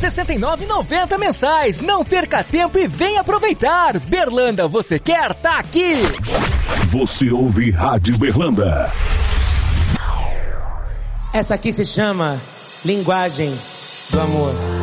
69,90 mensais. Não perca tempo e vem aproveitar. Berlanda, você quer? Tá aqui. Você ouve Rádio Berlanda. Essa aqui se chama Linguagem do Amor.